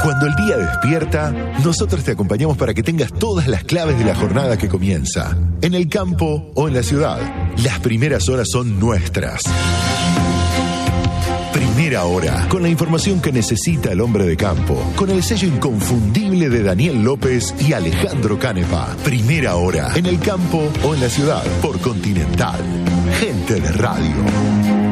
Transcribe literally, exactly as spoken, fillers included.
Cuando el día despierta, nosotros te acompañamos para que tengas todas las claves de la jornada que comienza. En el campo o en la ciudad, las primeras horas son nuestras. Primera Hora, con la información que necesita el hombre de campo, con el sello inconfundible de Daniel López y Alejandro Canepa. Primera Hora, en el campo o en la ciudad, por Continental. Gente de radio.